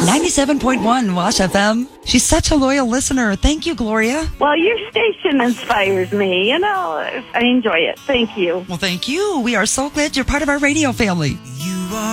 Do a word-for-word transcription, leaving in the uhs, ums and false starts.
ninety-seven point one Wash F M. She's such a loyal listener. Thank you, Gloria. Well, your station inspires me. You know, I enjoy it. Thank you. Well, thank you. We are so glad you're part of our radio family. You